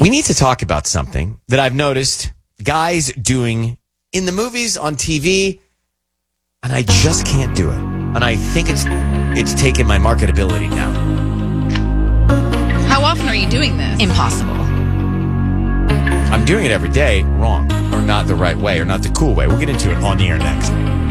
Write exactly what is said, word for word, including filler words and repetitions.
We need to talk about something that I've noticed guys doing in the movies, on T V, and I just can't do it. And I think it's it's taken my marketability now. How often are you doing this? Impossible. I'm doing it every day wrong, or not the right way, or not the cool way. We'll get into it on the air next.